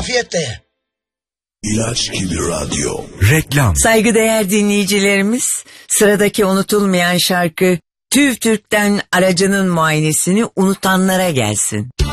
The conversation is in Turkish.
afiyetle ye. İlaç gibi radyo. Reklam. Saygıdeğer dinleyicilerimiz, sıradaki unutulmayan şarkı TÜV TÜRK'ten aracının muayenesini unutanlara gelsin.